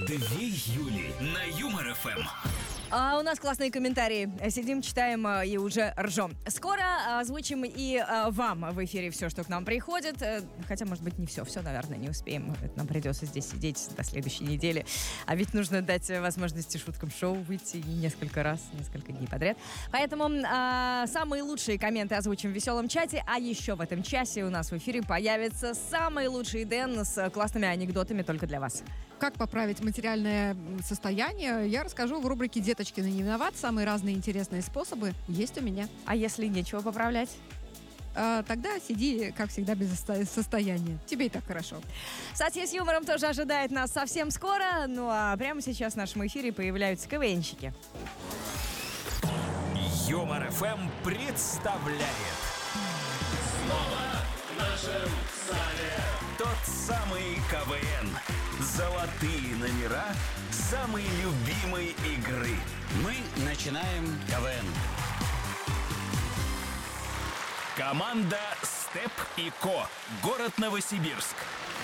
Две Юли на Юмор ФМ. У нас классные комментарии. Сидим, читаем и уже ржем. Скоро озвучим и вам в эфире все, что к нам приходит. Хотя, может быть, не все. Все, наверное, не успеем. Нам придется здесь сидеть до следующей недели. А ведь нужно дать возможности шуткам шоу выйти несколько раз, несколько дней подряд. Поэтому самые лучшие комменты озвучим в веселом чате. А еще в этом часе у нас в эфире появится самый лучший Дэн с классными анекдотами только для вас. Как поправить материальное состояние, я расскажу в рубрике «Деточкины не виноват». Самые разные интересные способы есть у меня. А если нечего поправлять? Тогда сиди, как всегда, без состояния. Тебе и так хорошо. Статья с юмором тоже ожидает нас совсем скоро. Ну а прямо сейчас в нашем эфире появляются КВНщики. Юмор ФМ представляет. Снова в нашем зале Тот самый КВН. Золотые номера самой любимой игры. Мы начинаем КВН. Команда Степ и Ко. Город Новосибирск.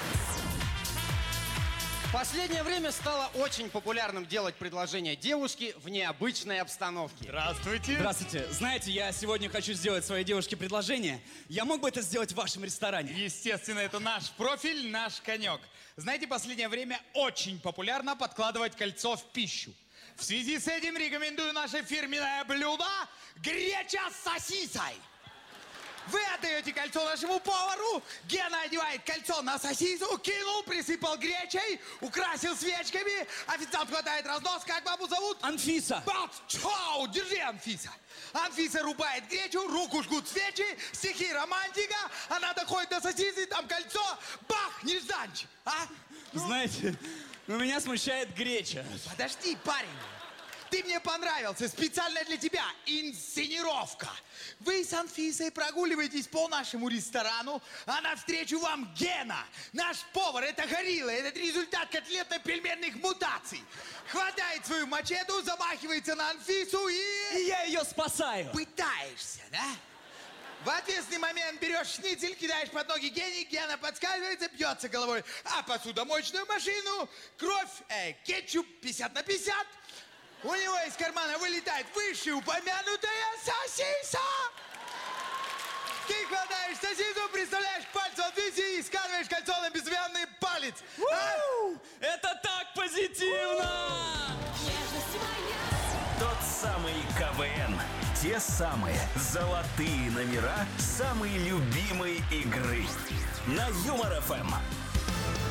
В последнее время стало очень популярным делать предложение девушке в необычной обстановке. Здравствуйте. Здравствуйте. Знаете, я сегодня хочу сделать своей девушке предложение. Я мог бы это сделать в вашем ресторане? Естественно, это наш профиль, наш конек. Знаете, в последнее время очень популярно подкладывать кольцо в пищу. В связи с этим рекомендую наше фирменное блюдо греча с сосисой. Вы отдаете кольцо нашему повару, Гена одевает кольцо на сосису, кинул, присыпал гречей, украсил свечками, официант хватает разнос, как бабу зовут? Анфиса. Чау, держи, Анфиса. Анфиса рубает гречу, руку жгут свечи, стихи романтика, она доходит до сосисы, там кольцо, бах, нежданчик, а? Знаете, меня смущает греча. Подожди, парень. Ты мне понравился, специально для тебя инсценировка. Вы с Анфисой прогуливаетесь по нашему ресторану, а навстречу вам Гена, наш повар, это горилла, это результат котлетно-пельменных мутаций. Хватает свою мачету, замахивается на Анфису И я ее спасаю. Пытаешься, да? В ответственный момент берешь шницель, кидаешь под ноги Гене, Гена подскальзывается, бьется головой о посудомоечную машину, кровь, кетчуп 50/50. У него из кармана вылетает вышеупомянутая сосиса. Ты хватаешь сосису, представляешь к пальцу Анфисы и складываешь кольцо на безымянный палец. Это так позитивно! Тот самый КВН. Те самые золотые номера самой любимой игры. На Юмор ФМ.